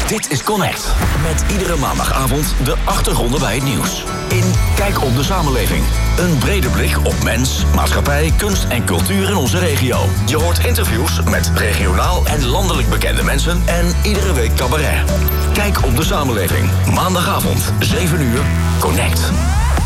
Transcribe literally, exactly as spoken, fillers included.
Dit is Connect. Met iedere maandagavond de achtergronden bij het nieuws. In Kijk op de samenleving. Een brede blik op mens, maatschappij, kunst en cultuur in onze regio. Je hoort interviews met regionaal en landelijk bekende mensen en iedere week cabaret. Kijk op de samenleving. Maandagavond, zeven uur, Connect.